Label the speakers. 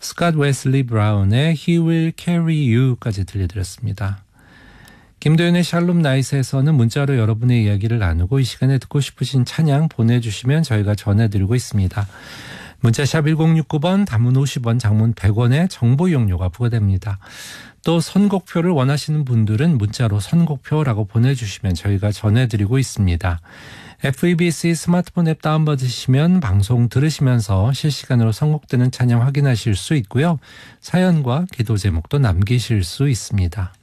Speaker 1: 스캇 웨슬리 브라운의 He Will Carry You까지 들려드렸습니다. 김도윤의 샬롬 나잇에서는 문자로 여러분의 이야기를 나누고 이 시간에 듣고 싶으신 찬양 보내주시면 저희가 전해드리고 있습니다. 문자샵 1069번, 단문 50원, 장문 100원의 정보 이용료가 부과됩니다. 또 선곡표를 원하시는 분들은 문자로 선곡표라고 보내주시면 저희가 전해드리고 있습니다. FEBC 스마트폰 앱 다운받으시면 방송 들으시면서 실시간으로 선곡되는 찬양 확인하실 수 있고요. 사연과 기도 제목도 남기실 수 있습니다.